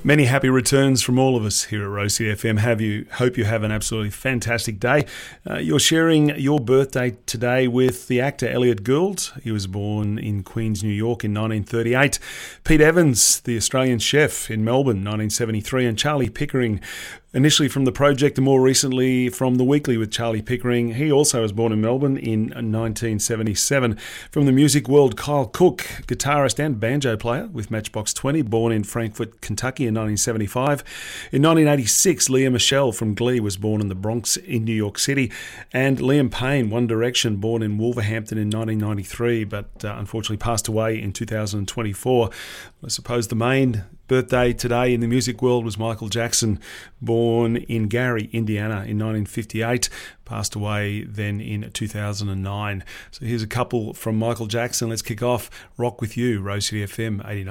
Many happy returns from all of us here at Rose City FM. Hope you have an absolutely fantastic day. You're sharing your birthday today with the actor Elliot Gould. He was born in Queens, New York in 1938. Pete Evans, the Australian chef in Melbourne, 1973. And Charlie Pickering, initially from The Project and more recently from The Weekly with Charlie Pickering. He also was born in Melbourne in 1977. From the music world, Kyle Cook, guitarist and banjo player with Matchbox 20, born in Frankfort, Kentucky in 1975. In 1986, Leah Michelle from Glee was born in the Bronx in New York City. And Liam Payne, One Direction, born in Wolverhampton in 1993, but unfortunately passed away in 2024. I suppose the main birthday today in the music world was Michael Jackson, born in Gary, Indiana in 1958, passed away then in 2009. So here's a couple from Michael Jackson. Let's kick off Rock With You, Rose City FM 89.